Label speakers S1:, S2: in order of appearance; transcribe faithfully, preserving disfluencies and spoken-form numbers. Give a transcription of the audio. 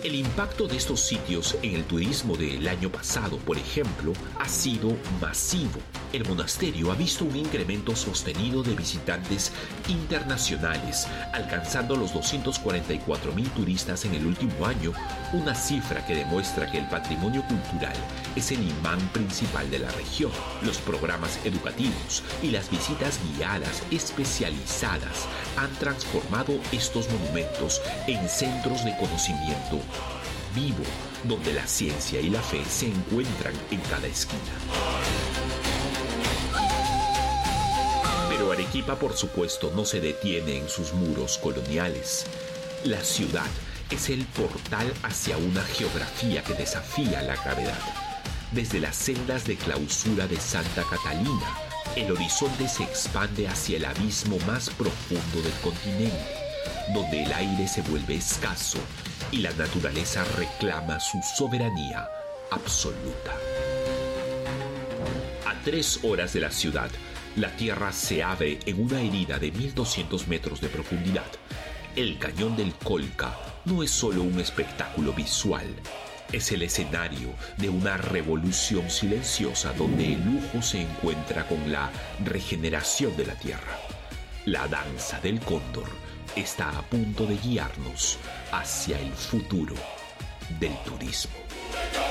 S1: El impacto de estos sitios en el turismo del año pasado, por ejemplo, ha sido masivo. El monasterio ha visto un incremento sostenido de visitantes internacionales, alcanzando los doscientos cuarenta y cuatro mil turistas en el último año, una cifra que demuestra que el patrimonio cultural es el imán principal de la región. Los programas educativos y las visitas guiadas especializadas han transformado estos monumentos en centros de conocimiento vivo, donde la ciencia y la fe se encuentran en cada esquina. Pero Arequipa, por supuesto, no se detiene en sus muros coloniales. La ciudad es el portal hacia una geografía que desafía la gravedad. Desde las celdas de clausura de Santa Catalina, el horizonte se expande hacia el abismo más profundo del continente, donde el aire se vuelve escaso y la naturaleza reclama su soberanía absoluta. A tres horas de la ciudad, la tierra se abre en una herida de mil doscientos metros de profundidad. El Cañón del Colca no es solo un espectáculo visual, es el escenario de una revolución silenciosa donde el lujo se encuentra con la regeneración de la tierra. La danza del cóndor está a punto de guiarnos hacia el futuro del turismo.